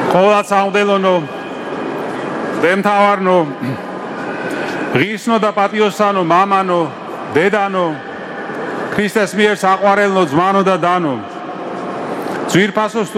ყოველად სამღვდელონო, დემთავარნო, ღირსნო და პატიოსანო, მამანო, დედანო, ქრისტეს მიერ საყვარელნო, ძმანო და დანო, ძვირფასო